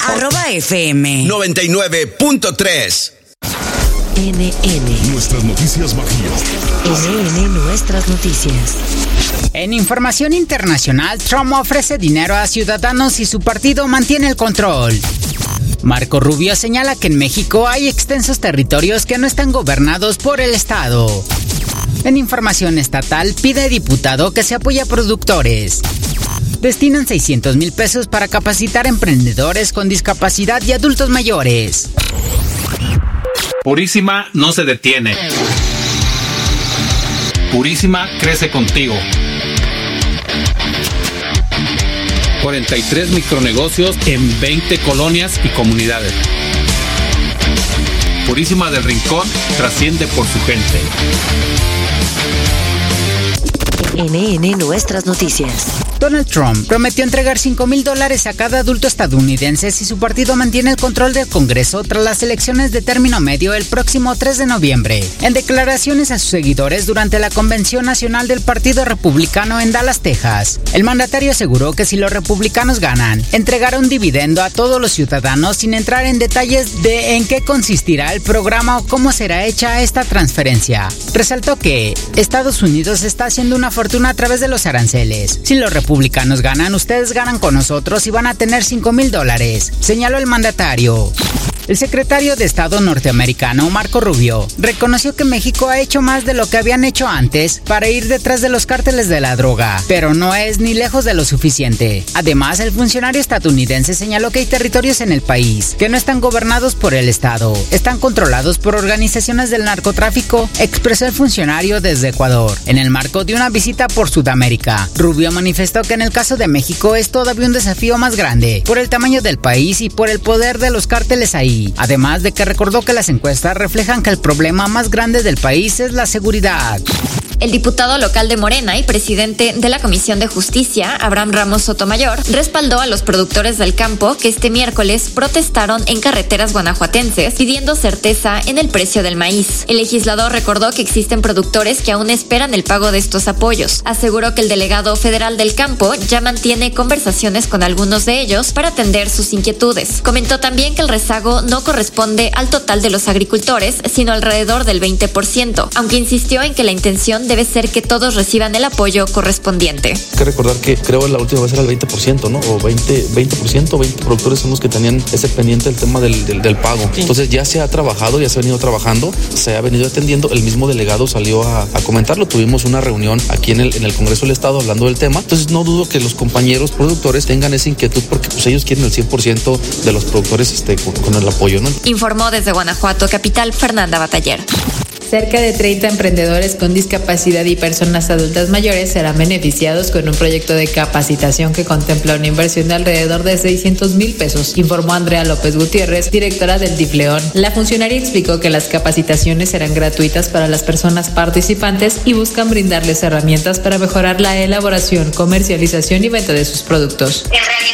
@FM 99.3. NN. Nuestras noticias Bajío. NN Nuestras noticias. En información internacional, Trump ofrece dinero a ciudadanos y su partido mantiene el control. Marco Rubio señala que en México hay extensos territorios que no están gobernados por el Estado. En información estatal, pide diputado que se apoye a productores. Destinan 600,000 pesos para capacitar emprendedores con discapacidad y adultos mayores. Purísima no se detiene. Purísima crece contigo. 43 micronegocios en 20 colonias y comunidades. Purísima del Rincón trasciende por su gente. NN Nuestras noticias. Donald Trump prometió entregar $5,000 a cada adulto estadounidense si su partido mantiene el control del Congreso tras las elecciones de término medio el próximo 3 de noviembre. En declaraciones a sus seguidores durante la Convención Nacional del Partido Republicano en Dallas, Texas, el mandatario aseguró que si los republicanos ganan, entregará un dividendo a todos los ciudadanos sin entrar en detalles de en qué consistirá el programa o cómo será hecha esta transferencia. Resaltó que Estados Unidos está haciendo una fortuna a través de los aranceles. Si los republicanos ganan, ustedes ganan con nosotros y van a tener $5,000, señaló el mandatario. El secretario de Estado norteamericano, Marco Rubio, reconoció que México ha hecho más de lo que habían hecho antes para ir detrás de los cárteles de la droga, pero no es ni lejos de lo suficiente. Además, el funcionario estadounidense señaló que hay territorios en el país que no están gobernados por el Estado, están controlados por organizaciones del narcotráfico, expresó el funcionario desde Ecuador, en el marco de una visita por Sudamérica. Rubio manifestó que en el caso de México es todavía un desafío más grande, por el tamaño del país y por el poder de los cárteles ahí. Además de que recordó que las encuestas reflejan que el problema más grande del país es la seguridad. El diputado local de Morena y presidente de la Comisión de Justicia, Abraham Ramos Sotomayor, respaldó a los productores del campo que este miércoles protestaron en carreteras guanajuatenses pidiendo certeza en el precio del maíz. El legislador recordó que existen productores que aún esperan el pago de estos apoyos. Aseguró que el delegado federal del campo ya mantiene conversaciones con algunos de ellos para atender sus inquietudes. Comentó también que el rezago no corresponde al total de los agricultores, sino alrededor del 20%, aunque insistió en que la intención debe ser que todos reciban el apoyo correspondiente. Hay que recordar que creo la última vez era el 20%, ¿no? O 20% productores son los que tenían ese pendiente del tema del pago. Sí. Entonces ya se ha trabajado, ya se ha venido trabajando, se ha venido atendiendo. El mismo delegado salió a comentarlo. Tuvimos una reunión aquí en el Congreso del Estado hablando del tema. Entonces no dudo que los compañeros productores tengan esa inquietud porque pues ellos quieren el 100% de los productores con el apoyo, ¿no? Informó desde Guanajuato capital Fernanda Bataller. Cerca de 30 emprendedores con discapacidad y personas adultas mayores serán beneficiados con un proyecto de capacitación que contempla una inversión de alrededor de 600,000 pesos, informó Andrea López Gutiérrez, directora del DIF León. La funcionaria explicó que las capacitaciones serán gratuitas para las personas participantes y buscan brindarles herramientas para mejorar la elaboración, comercialización y venta de sus productos.